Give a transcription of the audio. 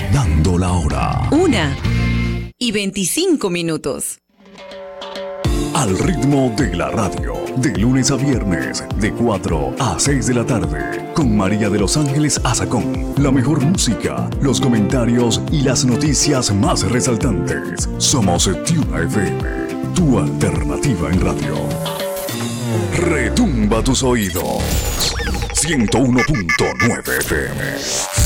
Dando la hora. 1:25. Al ritmo de la radio, de lunes a viernes, de 4 a 6 de la tarde, con María de Los Ángeles Azacón. La mejor música, los comentarios y las noticias más resaltantes. Somos Tuna FM, tu alternativa en radio. Retumba tus oídos. 101.9 FM.